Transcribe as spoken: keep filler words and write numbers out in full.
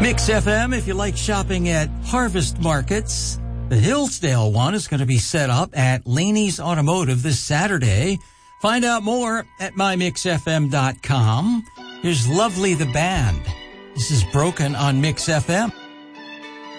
Mix F M, if you like shopping at harvest markets, the Hillsdale one is going to be set up at Laney's Automotive this Saturday. Find out more at my mix f m dot com. Here's Lovely the Band. This is Broken on Mix F M.